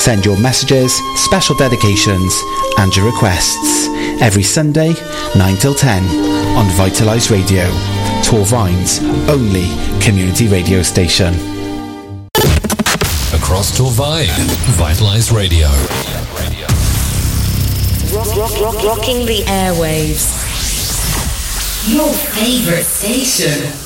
Send your messages, special dedications and your requests every Sunday 9 till 10 on Vitalise Radio, Torvine's only community radio station. Across Torvine, Vitalise Radio. Rocking the airwaves. Your favourite station.